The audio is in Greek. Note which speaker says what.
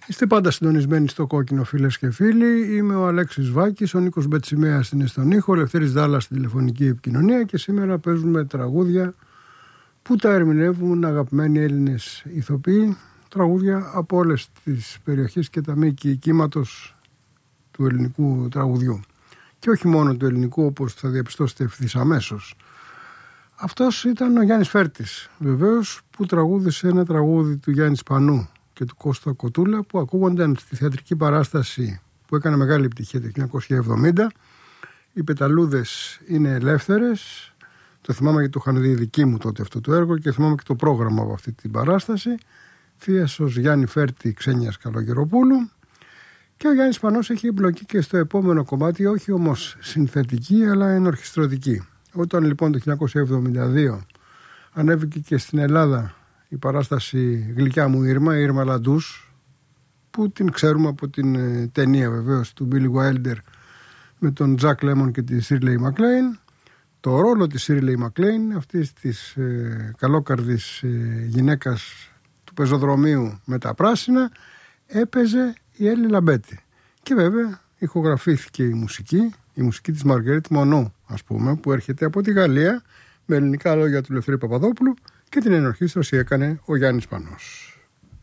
Speaker 1: Είστε πάντα συντονισμένοι στο κόκκινο, φίλες και φίλοι. Είμαι ο Αλέξης Βάκης, ο Νίκος Μπετσιμέας είναι στον ήχο, ο Λευτέρης Δάλλας στην τηλεφωνική επικοινωνία και σήμερα παίζουμε τραγούδια που τα ερμηνεύουν αγαπημένοι Έλληνες ηθοποιοί, τραγούδια από όλες τις περιοχές και τα μήκη κύματος του ελληνικού τραγουδιού. Και όχι μόνο του ελληνικού, όπως θα διαπιστώσετε ευθύς αμέσως. Αυτός ήταν ο Γιάννης Φέρτης, βεβαίως, που τραγούδισε ένα τραγούδι του Γιάννη Σπανού και του Κώστα Κοτούλα που ακούγονταν στη θεατρική παράσταση που έκανε μεγάλη επιτυχία το 1970. Οι πεταλούδες είναι ελεύθερες. Το θυμάμαι γιατί το είχαν δει δική μου τότε αυτό το έργο και θυμάμαι και το πρόγραμμα από αυτή την παράσταση. Θίασος Γιάννη Φέρτη Ξένιας Καλογεροπούλου. Και ο Γιάννης Σπανός έχει εμπλοκή και στο επόμενο κομμάτι, όχι όμως συνθετική αλλά ενορχιστρωτική. Όταν λοιπόν το 1972 ανέβηκε και στην Ελλάδα η παράσταση «Γλυκιά μου Ήρμα», η Ήρμα Λαντούς, που την ξέρουμε από την ταινία βεβαίως του Billy Wilder με τον Τζακ Λέμον και τη Shirley MacLaine. Το ρόλο της Shirley MacLaine, αυτής της καλόκαρδης γυναίκας του πεζοδρομίου με τα πράσινα, έπαιζε η Έλλη Λαμπέτη. Και βέβαια ηχογραφήθηκε η μουσική της Μαργαρίτη Μονό, ας πούμε, που έρχεται από τη Γαλλία με ελληνικά λόγια του Λευτέρη Παπαδόπουλου και την ενορχήστρωση έκανε ο Γιάννης Σπανός.